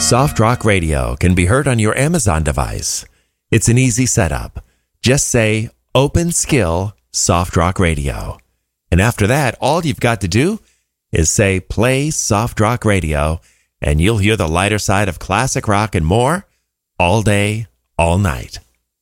Soft Rock Radio can be heard on your Amazon device. It's an easy setup. Just say, Open Skill Soft Rock Radio. And after that, all you've got to do is say, Play Soft Rock Radio, and you'll hear the lighter side of classic rock and more all day, all night.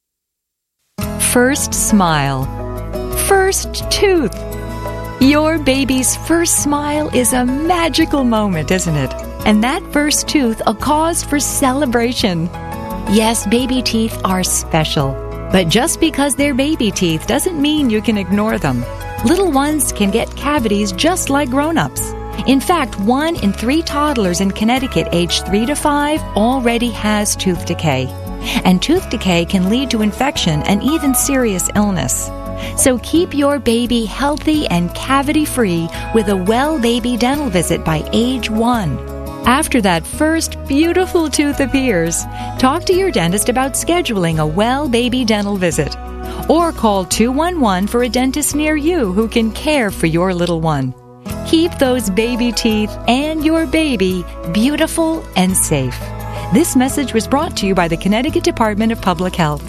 First smile. First tooth. Your baby's first smile is a magical moment, isn't it? And that first tooth a cause for celebration. Yes, baby teeth are special. But just because they're baby teeth doesn't mean you can ignore them. Little ones can get cavities just like grown-ups. In fact, 1 in 3 toddlers in Connecticut aged 3 to 5 already has tooth decay. And tooth decay can lead to infection and even serious illness. So keep your baby healthy and cavity-free with a Well Baby dental visit by age 1. After that first beautiful tooth appears, talk to your dentist about scheduling a Well Baby dental visit. Or call 211 for a dentist near you who can care for your little one. Keep those baby teeth and your baby beautiful and safe. This message was brought to you by the Connecticut Department of Public Health.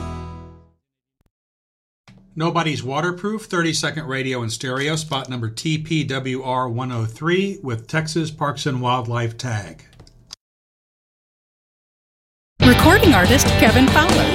Nobody's Waterproof, 30-second radio and stereo, spot number TPWR 103 with Texas Parks and Wildlife tag. Recording artist Kevin Fowler.